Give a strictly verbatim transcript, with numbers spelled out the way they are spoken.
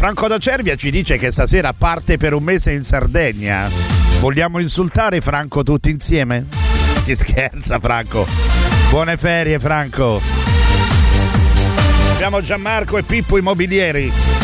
Franco da Cervia ci dice che stasera parte per un mese in Sardegna. Vogliamo insultare Franco tutti insieme? Si scherza, Franco. Buone ferie, Franco. Abbiamo Gianmarco e Pippo Immobilieri.